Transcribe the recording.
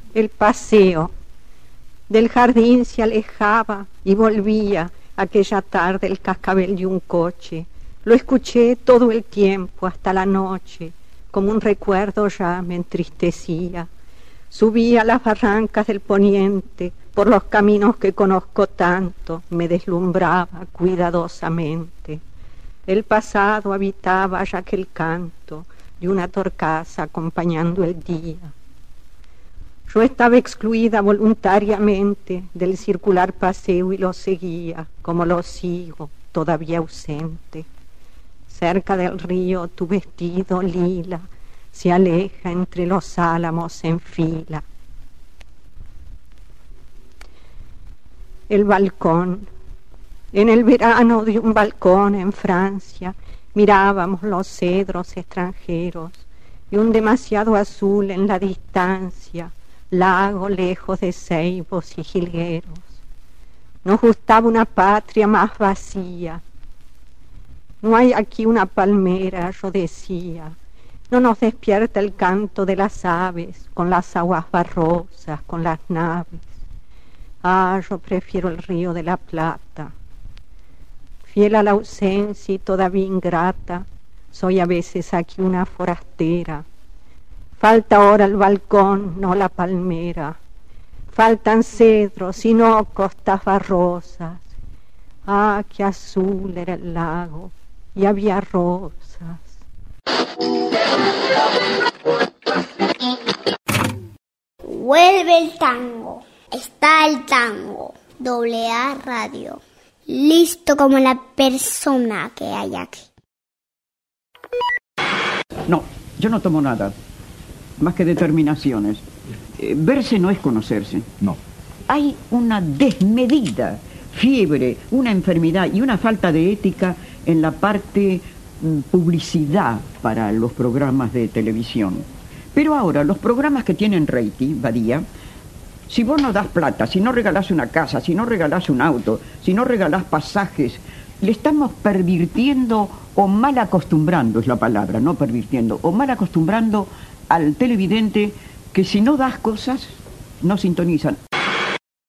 El paseo del jardín se alejaba y volvía aquella tarde el cascabel de un coche. Lo escuché todo el tiempo hasta la noche, como un recuerdo ya me entristecía. Subí a las barrancas del poniente, por los caminos que conozco tanto, me deslumbraba cuidadosamente. El pasado habitaba ya aquel canto de una torcaza acompañando el día. Yo estaba excluida voluntariamente del circular paseo y lo seguía, como lo sigo, todavía ausente. Cerca del río tu vestido lila se aleja entre los álamos en fila. El balcón. En el verano de un balcón en Francia mirábamos los cedros extranjeros y un demasiado azul en la distancia, lago lejos de ceibos y jilgueros. Nos gustaba una patria más vacía. No hay aquí una palmera, yo decía. No nos despierta el canto de las aves, con las aguas barrosas, con las naves. Ah, yo prefiero el río de la Plata. Fiel a la ausencia y todavía ingrata, soy a veces aquí una forastera. Falta ahora el balcón, no la palmera. Faltan cedros y no costas barrosas. Ah, qué azul era el lago y había rosas. Vuelve el tango. Está el tango. AA Radio. Listo como la persona que hay aquí. No, yo no tomo nada, más que determinaciones. Verse no es conocerse. No. Hay una desmedida fiebre, una enfermedad y una falta de ética en la parte publicidad para los programas de televisión. Pero ahora, los programas que tienen rating, Badía, si vos no das plata, si no regalás una casa, si no regalás un auto, si no regalás pasajes, le estamos pervirtiendo o mal acostumbrando, es la palabra, no pervirtiendo, o mal acostumbrando al televidente que si no das cosas, no sintonizan.